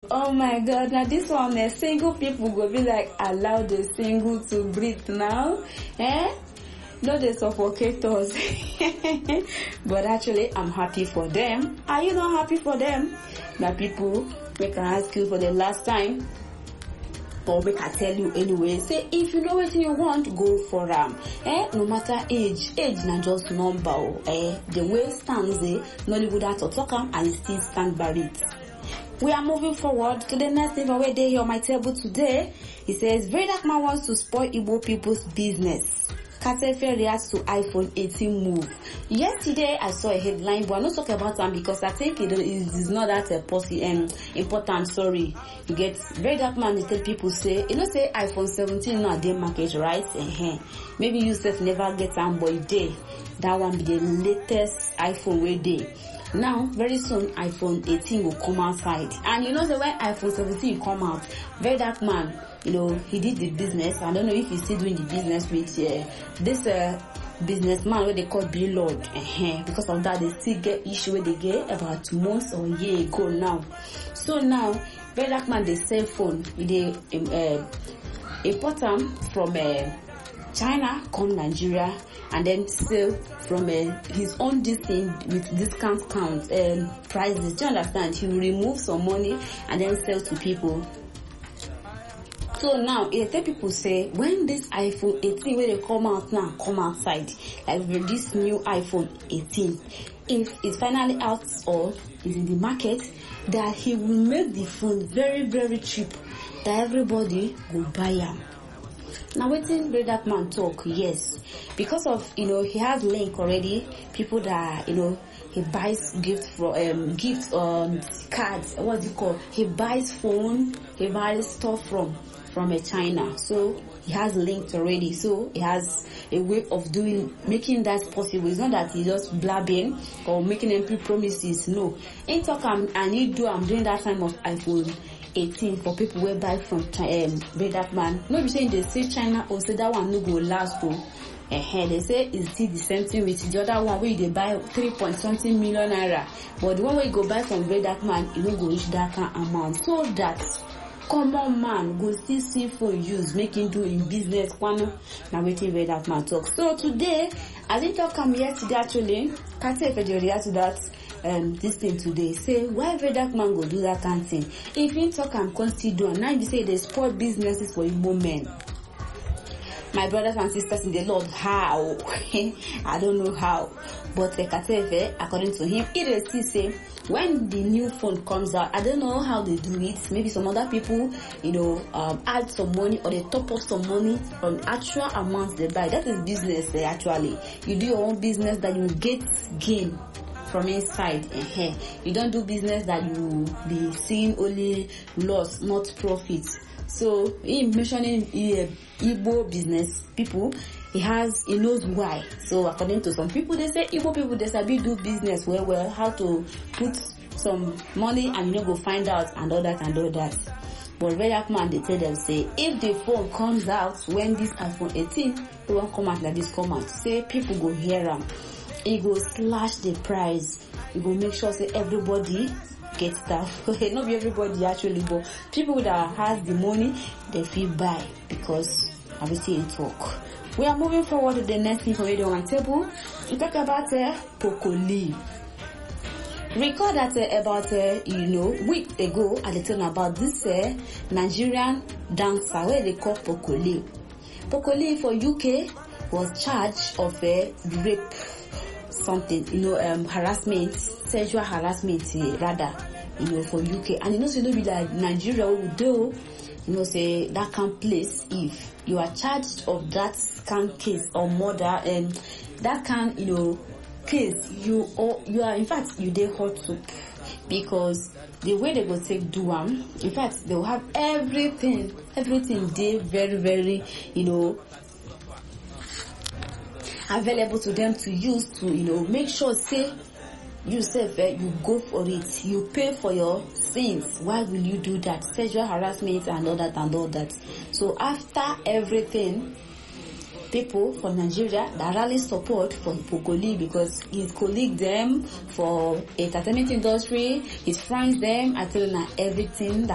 Oh my God, now this one, single people go be like, allow the single to breathe now. No, they suffocate us. But actually, I'm happy for them. Are you not happy for them? Now people, we can ask you for the last time. Or we can tell you anyway. Say, if you know what you want, go for them. No matter age not just number. The way stands there, Nollywood had to talk and still stand by it. We are moving forward to the next thing where they here on my table today. It says, Very Dark Man wants to spoil Igbo people's business. Katefe reacts to iPhone 18 move. Yesterday, I saw a headline, but I'm not talking about them because I think it is not that important. Sorry, you get Very Dark Man. They tell people say, say iPhone 17 not a day market, right? Maybe you self never get them, but day that one be the latest iPhone way day. Now, very soon, iPhone 18 will come outside. And so when iPhone 17 come out, Very Dark Man, he did the business. I don't know if he's still doing the business with this businessman where they call Bill Lord. Because of that, they still get issue where they get about months or year ago now. So now, Very Dark Man, they sell phone with import them from China, come Nigeria, and then sell from his own thing with discount prices. Do you understand? He will remove some money and then sell to people. So now, people say, when this iPhone 18, when they come outside, like with this new iPhone 18, if it's finally out or is in the market, that he will make the phone very, very cheap, that everybody will buy them. Now, waiting Very Dark Man talk, yes, because of he has link already. People that he buys gifts cards. What's it called? He buys phone. He buys stuff from China. So he has linked already. So he has a way of making that possible. It's not that he just blabbing or making empty promises. No, in talk I'm doing that time of iPhone 18 for people who buy from Very Dark Man. No be saying they say China or say that one no go last though. They say it's still the same thing with the other one where they buy 3.something million naira. But the one where you go buy from Very Dark Man, you don't go reach that kind of amount. So that common man go still see for use, making do in business. Now waiting Very Dark Man talk. So today, I didn't talk yesterday actually. Can't say if you react to that. This thing today say why Very Dark Man go do that kind of thing. If you talk and consider now you say they spoil businesses for Igbo men. My brothers and sisters in the Lord, how? I don't know how, but Katefe, according to him, it is still say when the new phone comes out, I don't know how they do it. Maybe some other people, add some money or they top up some money on actual amounts they buy. That is business actually. You do your own business that you get gain from inside. You don't do business that you be seeing only loss, not profit. So in mentioning Igbo business people, he knows why. So according to some people, they say Igbo people they sabi do business well, how to put some money and go find out and all that. But Very Dark Man, they tell them say if the phone comes out when this iPhone 18, it won't come out like this come out. Say people go hear them. He go slash the price. He go make sure say everybody gets stuff. Not be everybody actually, but people that has the money, they feel buy because obviously it talk. We are moving forward to the next thing for radio on table. We talk about Pokoli. Recall that about week ago I told about this Nigerian dancer where they call Pokoli. Pokoli for UK was charged of rape. Something, harassment, sexual harassment, rather, for UK. And say no be like Nigeria will do, say that can place if you are charged of that can case or murder, and that can, case, you are, in fact, you dey hot soup. Because the way they go take do in fact, they will have everything they very, very, available to them to use to make sure say yourself you go for it, you pay for your sins. Why will you do that? Sexual harassment and all that. So after everything, people from Nigeria that rally support for Pokoli because his colleague them for entertainment industry, his friends them are telling her everything that